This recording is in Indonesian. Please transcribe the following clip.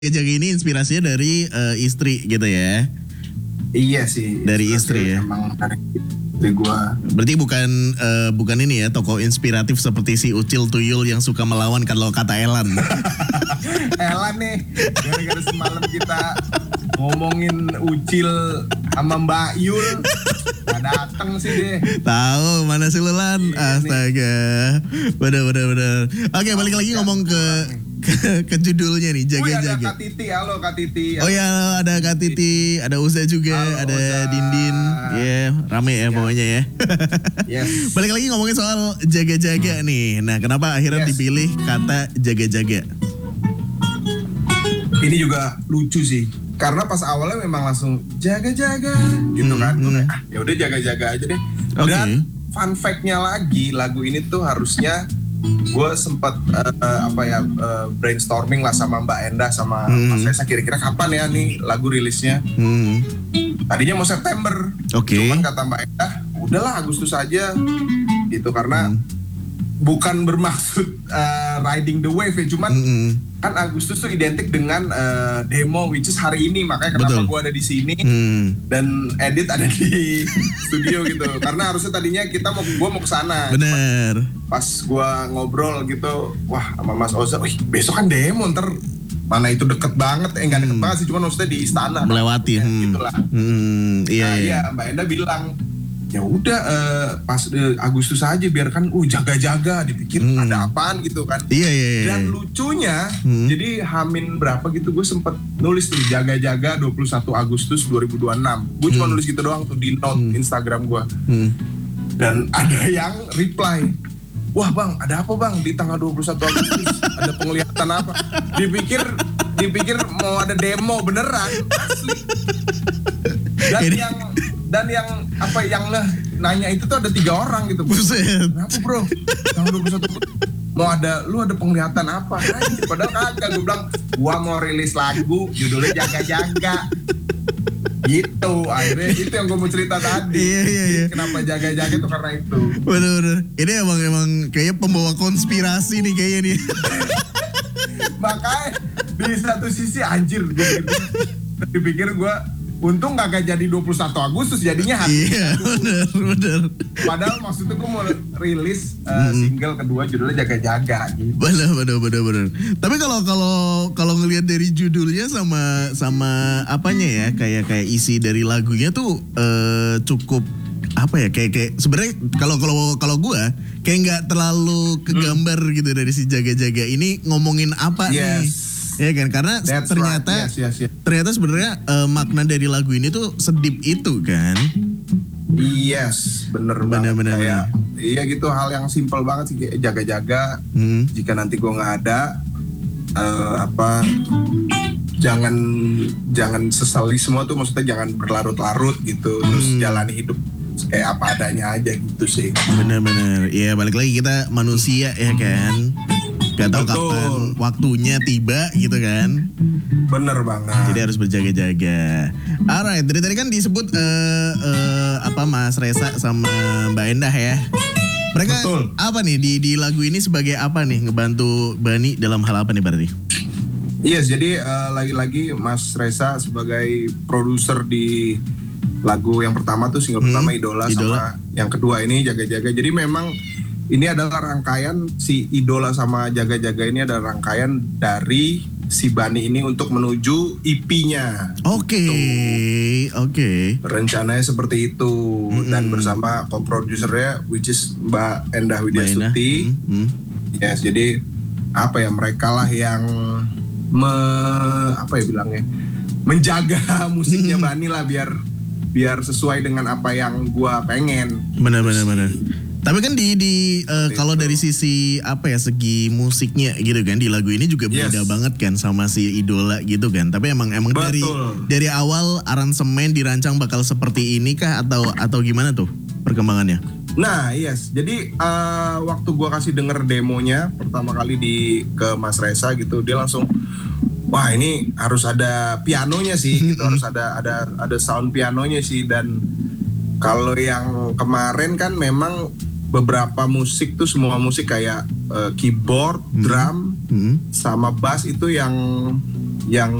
Jaga ini inspirasinya dari istri gitu ya? Iya sih. Dari istri ya? Emang dari istri gua. Berarti bukan ini ya, tokoh inspiratif seperti si Ucil Tuyul yang suka melawan kalau kata Elan. Elan nih, gara-gara semalam kita ngomongin Ucil sama Mbak Yul, gak dateng sih deh. Tahu mana sih lu Lan? Astaga. Bener. Oke, balik lagi ngomong ke judulnya nih, jaga-jaga. Ada Kak Titi, halo Kak Titi. Oh ya, ada Kak Titi, ada Uza juga, halo, ada Uza. Dindin. Rame ya pokoknya ya. Yes. Balik lagi ngomongin soal jaga-jaga nih. Nah, kenapa akhirnya dipilih kata jaga-jaga? Ini juga lucu sih. Karena pas awalnya memang langsung jaga-jaga gitu kan. Ya udah jaga-jaga aja deh. Dan fun fact-nya lagi, lagu ini tuh harusnya gue sempat brainstorming lah sama Mbak Endah sama Mas Reza, kira-kira kapan ya nih lagu rilisnya. Tadinya mau September, cuman kata Mbak Endah udahlah Agustus aja gitu, karena bukan bermaksud riding the wave ya, cuman kan Agustus tuh identik dengan demo, which is hari ini, makanya kenapa gue ada di sini dan edit ada di studio gitu, karena harusnya tadinya gue mau kesana. Bener. Pas gue ngobrol gitu, wah sama Mas Oza, wih besok kan demo, ntar mana itu deket banget, nggak deket banget sih, cuma maksudnya di istana melewati ya, gitulah. Iya Mbak Enda bilang ya udah pas Agustus aja biarkan jaga-jaga, dipikir ada apaan gitu kan. Iya. Dan lucunya jadi Hamin berapa gitu gue sempet nulis tuh jaga-jaga 21 Agustus 2026. Gue cuma nulis gitu doang tuh di note Instagram gue. Dan ada yang reply, wah bang, ada apa bang di tanggal 21 Agustus? Ada penglihatan apa? Dipikir mau ada demo beneran, asli. Dan yang nanya itu tuh ada 3 orang gitu. Buset. Kenapa bro? Tanggal 21 lu ada penglihatan apa? Anjir, padahal kagak. Gue bilang gua mau rilis lagu judulnya jaga-jaga. Gitu, akhirnya itu yang gue mau cerita tadi. Iya. Kenapa jaga-jaga itu karena itu. Bener. Ini emang kayaknya pembawa konspirasi nih kayaknya nih. Makanya di satu sisi anjir gue dipikir gue untung gak jadi 21 Agustus, jadinya hari. Iya, bener. Padahal maksudnya gue mau rilis single kedua judulnya jaga-jaga gitu. Bener. Tapi kalau ngelihat dari judulnya sama apanya ya, kayak isi dari lagunya tuh cukup apa ya, kayak sebenarnya kalau gue kayak nggak terlalu kegambar gitu dari si jaga-jaga ini ngomongin apa nih. Ya kan, karena ternyata ternyata sebenarnya makna dari lagu ini tuh sedip itu kan. Yes, bener. Iya gitu, hal yang simpel banget sih, jaga-jaga. Jika nanti gue nggak ada, jangan sesali semua tuh, maksudnya jangan berlarut-larut gitu, terus jalani hidup kayak apa adanya aja gitu sih. Bener. Iya, balik lagi kita manusia ya kan. Gak tahu kapan waktunya tiba gitu kan. Bener banget. Jadi harus berjaga-jaga. Alright, dari tadi kan disebut Mas Reza sama Mbak Endah ya. Mereka apa nih di lagu ini sebagai apa nih, ngebantu Bani dalam hal apa nih berarti? Yes, jadi lagi-lagi Mas Reza sebagai produser di lagu yang pertama tuh, single pertama Idola, sama yang kedua ini Jaga-Jaga. Jadi memang ini adalah rangkaian, si Idola sama Jaga-Jaga ini adalah rangkaian dari si Bani ini untuk menuju EP-nya. Oke. Rencananya seperti itu. Dan bersama co-produsernya, which is Mbak Endah Widiastuti. Yes, jadi mereka lah yang menjaga musiknya Bani lah, biar sesuai dengan apa yang gua pengen. Benar. Tapi kan kalau dari sisi segi musiknya gitu kan, di lagu ini juga beda banget kan sama si Idola gitu kan. Tapi emang dari awal aransemen dirancang bakal seperti ini kah atau gimana tuh perkembangannya? Nah, yes. Jadi waktu gua kasih denger demonya pertama kali ke Mas Reza gitu, dia langsung, wah ini harus ada pianonya sih gitu, harus ada sound pianonya sih. Dan kalau yang kemarin kan memang beberapa musik tuh, semua musik kayak keyboard, drum, sama bass itu yang yang